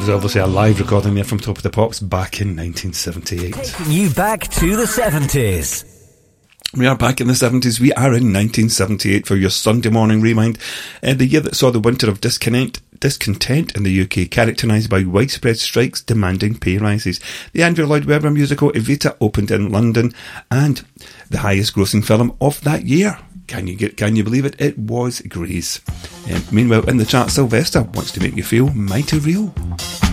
was obviously a live recording there from Top of the Pops back in 1978. Taking you back to the 70s. We are back in the 70s. We are in 1978 for your Sunday morning remind. The year that saw the winter of discontent in the UK, characterised by widespread strikes demanding pay rises. The Andrew Lloyd Webber musical Evita opened in London, and the highest grossing film of that year. Can you believe it? It was Grease. Meanwhile, in the chart, Sylvester Wants to Make You Feel Mighty Real.